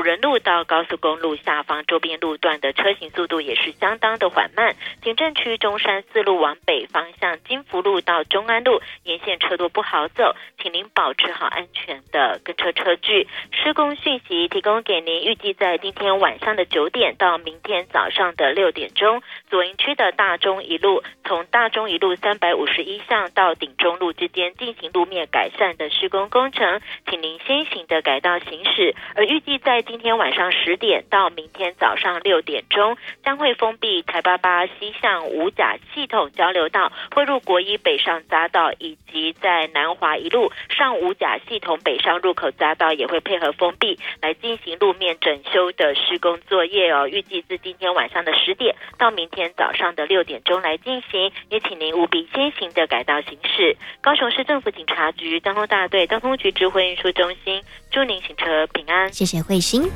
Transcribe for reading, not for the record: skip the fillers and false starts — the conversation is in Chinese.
仁路到高速公路下方周边路段的车行速度也是相当的缓慢。警政区中山四路往北方向金福路到中安路沿线车多不好走，请您保持好安全的跟车车距。施工讯息提供给您，预计在今天晚上的9点到明天早上的6点钟，左营区的大中一路从大中一路351巷到顶中路之间进行路面改善的施工工程，请您先行的改道行驶。而预计在今天晚上10点到明天早上6点钟，将会封闭台88西向五甲系统交流道汇入国一北上匝道，以及在南华一路上五甲系统北上入口匝道也会配合封闭来进行路面整修的施工作业哦。预计自今天晚上的10点到明天早上的6点钟来进行，也请您务必先行的改道行驶。高雄市政府警察局交通大队交通局指挥运输中心，祝您行车平安。 谢谢慧欣。